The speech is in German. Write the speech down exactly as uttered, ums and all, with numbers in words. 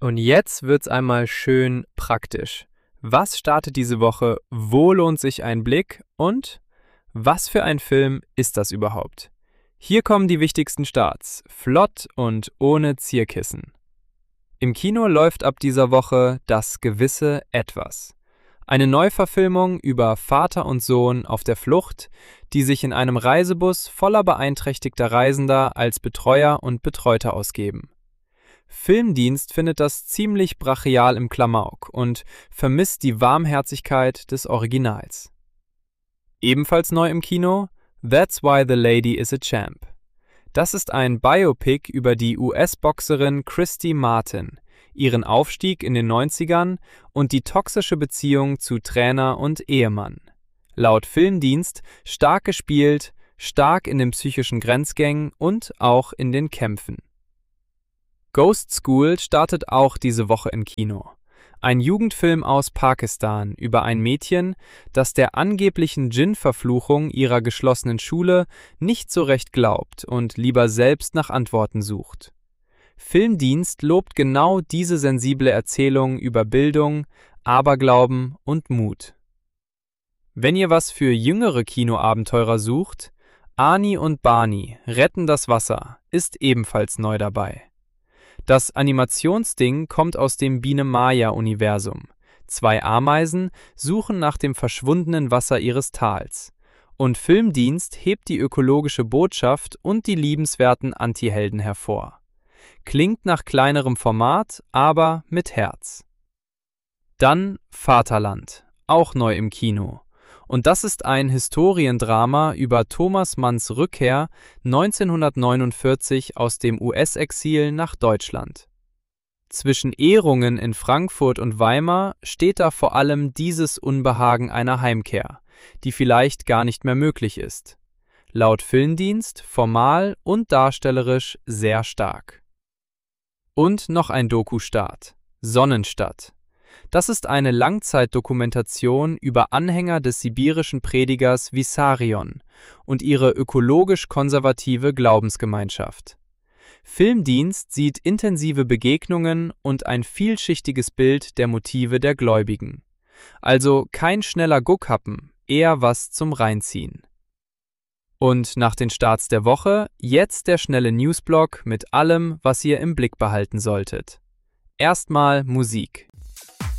Und jetzt wird's einmal schön praktisch. Was startet diese Woche? Wo lohnt sich ein Blick? Und was für ein Film ist das überhaupt? Hier kommen die wichtigsten Starts, flott und ohne Zierkissen. Im Kino läuft ab dieser Woche Das gewisse Etwas. Eine Neuverfilmung über Vater und Sohn auf der Flucht, die sich in einem Reisebus voller beeinträchtigter Reisender als Betreuer und Betreute ausgeben. Filmdienst findet das ziemlich brachial im Klamauk und vermisst die Warmherzigkeit des Originals. Ebenfalls neu im Kino That's Why the Lady is a Champ. Das ist ein Biopic über die U S-Boxerin Christy Martin, ihren Aufstieg in den neunzigern und die toxische Beziehung zu Trainer und Ehemann. Laut Filmdienst stark gespielt, stark in den psychischen Grenzgängen und auch in den Kämpfen. Ghost School startet auch diese Woche im Kino. Ein Jugendfilm aus Pakistan über ein Mädchen, das der angeblichen Djinn-Verfluchung ihrer geschlossenen Schule nicht so recht glaubt und lieber selbst nach Antworten sucht. Filmdienst lobt genau diese sensible Erzählung über Bildung, Aberglauben und Mut. Wenn ihr was für jüngere Kinoabenteurer sucht, Ani und Barney retten das Wasser ist ebenfalls neu dabei. Das Animationsding kommt aus dem Biene-Maya-Universum. Zwei Ameisen suchen nach dem verschwundenen Wasser ihres Tals. Und Filmdienst hebt die ökologische Botschaft und die liebenswerten Antihelden hervor. Klingt nach kleinerem Format, aber mit Herz. Dann Vaterland, auch neu im Kino. Und das ist ein Historiendrama über Thomas Manns Rückkehr neunzehnhundertneunundvierzig aus dem U S-Exil nach Deutschland. Zwischen Ehrungen in Frankfurt und Weimar steht da vor allem dieses Unbehagen einer Heimkehr, die vielleicht gar nicht mehr möglich ist. Laut Filmdienst formal und darstellerisch sehr stark. Und noch ein Doku-Start, Sonnenstadt. Das ist eine Langzeitdokumentation über Anhänger des sibirischen Predigers Vissarion und ihre ökologisch-konservative Glaubensgemeinschaft. Filmdienst sieht intensive Begegnungen und ein vielschichtiges Bild der Motive der Gläubigen. Also kein schneller Guckhappen, eher was zum Reinziehen. Und nach den Starts der Woche jetzt der schnelle Newsblock mit allem, was ihr im Blick behalten solltet. Erstmal Musik.